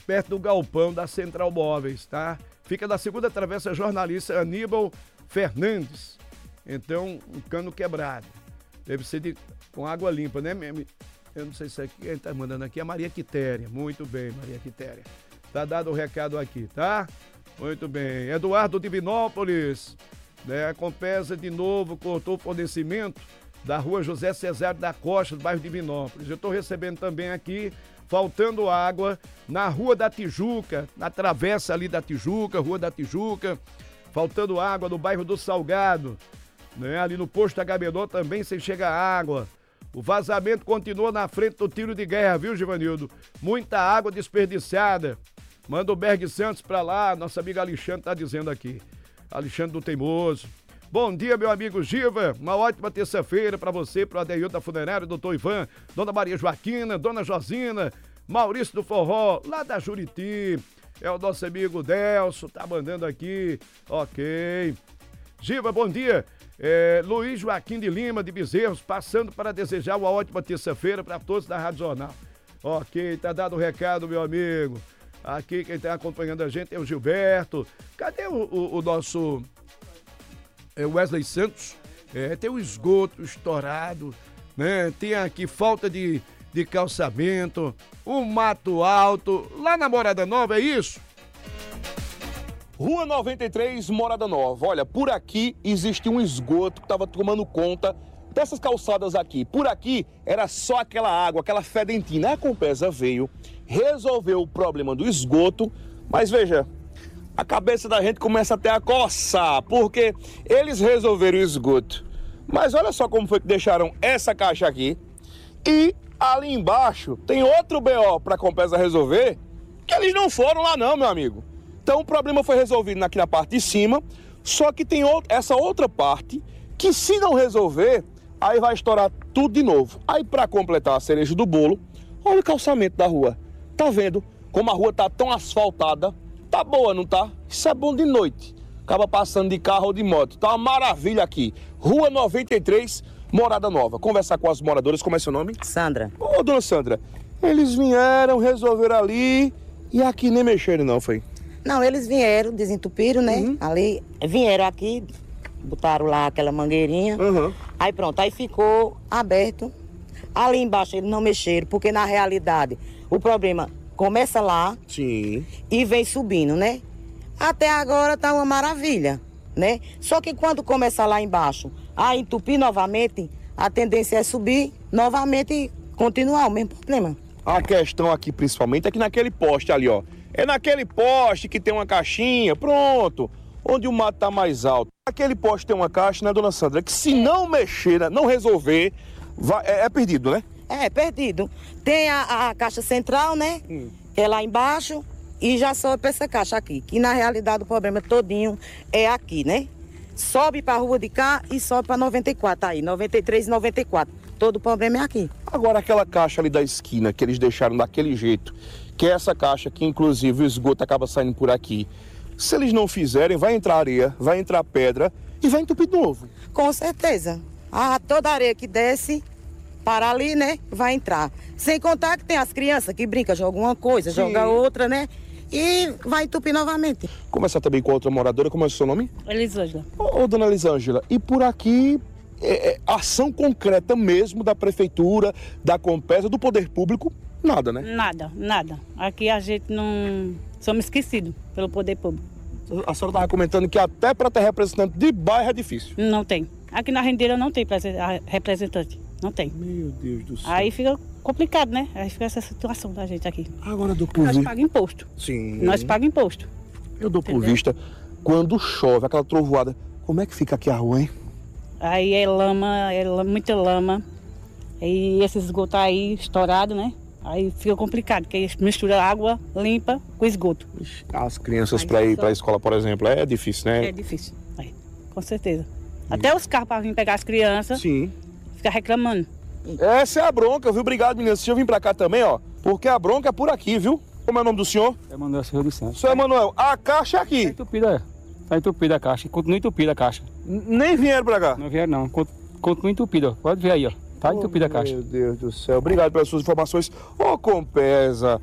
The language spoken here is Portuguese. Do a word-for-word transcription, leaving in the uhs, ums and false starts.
perto do galpão da Central Móveis, tá? Fica na segunda travessa jornalista Aníbal Fernandes. Então, um cano quebrado. Deve ser de, com água limpa, né? Eu não sei se é quem tá mandando aqui, é a Maria Quitéria. Muito bem, Maria Quitéria. Tá dado o recado aqui, tá? Muito bem. Eduardo Divinópolis, né? A Compesa de novo cortou o fornecimento da rua José Cesário da Costa, do bairro Divinópolis. Eu tô recebendo também aqui, faltando água na Rua da Tijuca, na travessa ali da Tijuca, Rua da Tijuca, faltando água no bairro do Salgado, né? Ali no posto Agamenon também sem chegar água. O vazamento continua na frente do tiro de guerra, viu, Givanildo? Muita água desperdiçada. Manda o Berg Santos pra lá, nossa amiga Alexandre tá dizendo aqui. Alexandre do Teimoso. Bom dia, meu amigo Giva. Uma ótima terça-feira pra você, pro Adeildo da Funerária, doutor Ivan, Dona Maria Joaquina, Dona Josina, Maurício do Forró, lá da Juriti. É o nosso amigo Delso, tá mandando aqui. Ok. Giva, bom dia. É, Luiz Joaquim de Lima, de Bezerros, passando para desejar uma ótima terça-feira para todos da Rádio Jornal. Ok, tá dado o recado, meu amigo. Aqui quem tá acompanhando a gente é o Gilberto. Cadê o, o, o nosso é, Wesley Santos? É, tem o esgoto estourado, né? Tem aqui falta de, de calçamento, o mato alto. Lá na Morada Nova, é isso? Rua noventa e três, Morada Nova. Olha, por aqui existe um esgoto que estava tomando conta dessas calçadas aqui. Por aqui era só aquela água, aquela fedentina. A Compesa veio, resolveu o problema do esgoto, mas veja, a cabeça da gente começa até a coçar, porque eles resolveram o esgoto. Mas olha só como foi que deixaram essa caixa aqui. E ali embaixo tem outro B O para a Compesa resolver, que eles não foram lá não, meu amigo. Então o problema foi resolvido aqui na parte de cima, só que tem essa outra parte que se não resolver, aí vai estourar tudo de novo. Aí para completar a cereja do bolo, olha o calçamento da rua. Tá vendo como a rua tá tão asfaltada? Tá boa, não tá? Isso é bom de noite. Acaba passando de carro ou de moto. Tá uma maravilha aqui. Rua noventa e três, Morada Nova. Conversar com as moradoras, como é seu nome? Sandra. Ô, dona Sandra, eles vieram, resolveram ali e aqui nem mexeram não, foi? Não, eles vieram, desentupiram, né? Uhum. Ali, vieram aqui, botaram lá aquela mangueirinha. Uhum. Aí pronto, aí ficou aberto. Ali embaixo eles não mexeram, porque na realidade o problema começa lá. Sim. E vem subindo, né? Até agora tá uma maravilha, né? Só que quando começa lá embaixo a entupir novamente, a tendência é subir novamente e continuar o mesmo problema. A questão aqui principalmente é que naquele poste ali, ó. É naquele poste que tem uma caixinha, pronto, onde o mato tá mais alto. Aquele poste tem uma caixa, né, dona Sandra? Que se não mexer, não resolver, vai, é, é perdido, né? É, perdido. Tem a, a caixa central, né? Hum. Que é lá embaixo e já sobe pra essa caixa aqui. Que na realidade o problema todinho é aqui, né? Sobe pra rua de cá e sobe pra noventa e quatro aí, noventa e três e noventa e quatro. Todo o problema é aqui. Agora aquela caixa ali da esquina que eles deixaram daquele jeito, que é essa caixa que inclusive o esgoto acaba saindo por aqui. Se eles não fizerem, vai entrar areia, vai entrar pedra e vai entupir de novo. Com certeza. Ah, toda areia que desce para ali, né, vai entrar. Sem contar que tem as crianças que brincam, jogam uma coisa, Sim. joga outra, né? E vai entupir novamente. Começar também com a outra moradora, como é o seu nome? Elisângela. Ô, ô dona Elisângela, e por aqui, é, é, ação concreta mesmo da prefeitura, da Compesa, do poder público, nada, né? Nada, nada. Aqui a gente não... somos esquecidos pelo poder público. A senhora estava comentando que até para ter representante de bairro é difícil. Não tem. Aqui na Rendeira não tem representante. Não tem. Meu Deus do céu. Aí fica complicado, né? Aí fica essa situação da gente aqui. Agora, do por Nós vista... pagamos imposto. Sim. Nós pagamos imposto. Eu dou por Entendeu? vista, quando chove, aquela trovoada, como é que fica aqui a rua, hein? Aí é lama, é lama, muita lama. E esse esgoto aí estourado, né? Aí fica complicado, porque mistura água limpa com esgoto. As crianças para ir para a escola, por exemplo, é difícil, né? É difícil, é, com certeza. Até os carros para vir pegar as crianças, Sim. fica reclamando. Essa é a bronca, viu? Obrigado, meninas. Deixa eu vir pra cá também, ó. Porque a bronca é por aqui, viu? Como é o nome do senhor? É Manuel Silva dos Santos. Senhor Emanuel, a caixa é Tá aqui. entupida, é. Tá entupida a caixa. Continua entupida a caixa. N- Nem vieram pra cá. Não vieram não. Cont- Continua entupida, ó. Pode ver aí, ó. Tá entupida a caixa. Meu Deus do céu. Obrigado pelas suas informações. Ô, Compesa.